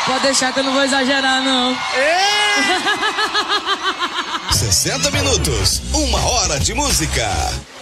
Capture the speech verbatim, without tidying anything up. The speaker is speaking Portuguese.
Pode deixar que eu não vou exagerar, não. sessenta minutos, uma hora de música.